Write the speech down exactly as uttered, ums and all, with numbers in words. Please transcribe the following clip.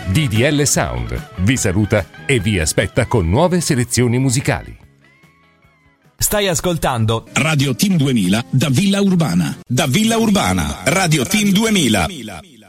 D D L Sound vi saluta e vi aspetta con nuove selezioni musicali. Stai ascoltando Radio Team duemila da Villa Urbana. Da Villa Urbana, Radio Team duemila.